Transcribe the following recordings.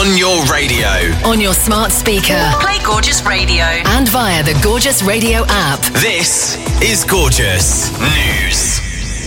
On your radio. On your smart speaker. Play Gorgeous Radio. And via the Gorgeous Radio app. This is Gorgeous News.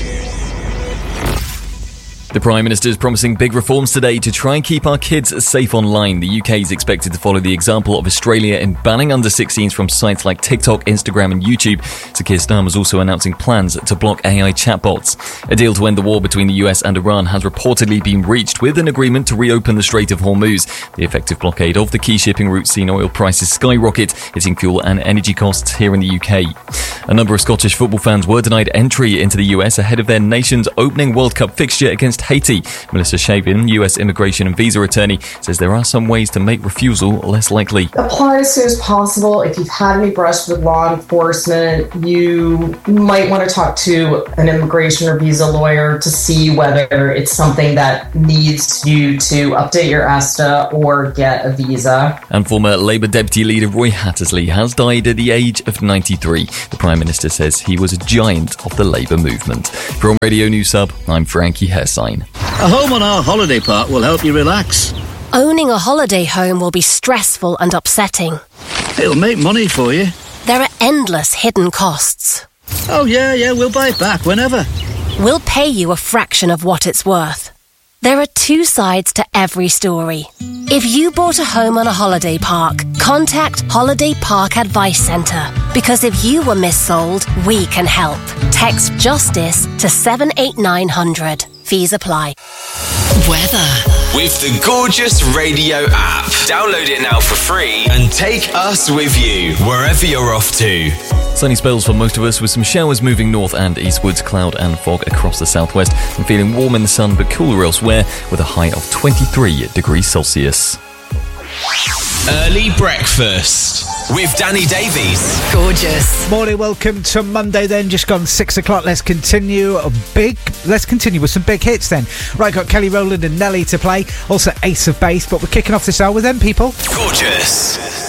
The Prime Minister is promising big reforms today to try and keep our kids safe online. The UK is expected to follow the example of Australia in banning under-16s from sites like TikTok, Instagram and YouTube. Sir Keir Starmer is also announcing plans to block AI chatbots. A deal to end the war between the US and Iran has reportedly been reached, with an agreement to reopen the Strait of Hormuz. The effective blockade of the key shipping route seen oil prices skyrocket, hitting fuel and energy costs here in the UK. A number of Scottish football fans were denied entry into the US ahead of their nation's opening World Cup fixture against Haiti. Melissa Shavin, US immigration and visa attorney, says there are some ways to make refusal less likely. Apply as soon as possible. If you've had any brush with law enforcement, you might want to talk to an immigration or visa lawyer to see whether it's something that needs you to update your ESTA or get a visa. And former Labour Deputy Leader Roy Hattersley has died at the age of 93. The Prime Minister says he was a giant of the Labour movement. From Radio News Hub, I'm Frankie Hessine. A home on our holiday park will help you relax. Owning a holiday home will be stressful and upsetting. It'll make money for you. There are endless hidden costs. Oh yeah, we'll buy it back whenever. We'll pay you a fraction of what it's worth. There are two sides to every story. If you bought a home on a holiday park, contact Holiday Park Advice Centre. Because if you were missold, we can help. Text JUSTICE to 78900. Fees apply. Weather. With the Gorgeous Radio app. Download it now for free and take us with you wherever you're off to. Sunny spells for most of us, with some showers moving north and eastwards, cloud and fog across the southwest, and feeling warm in the sun but cooler elsewhere, with a high of 23 degrees Celsius. Early breakfast with Danny Davies. Gorgeous. Morning, welcome to Monday then. Just gone 6 o'clock. Let's continue with some big hits then. Right, got Kelly Rowland and Nelly to play. Also Ace of Base, but we're kicking off this hour with them people. Gorgeous.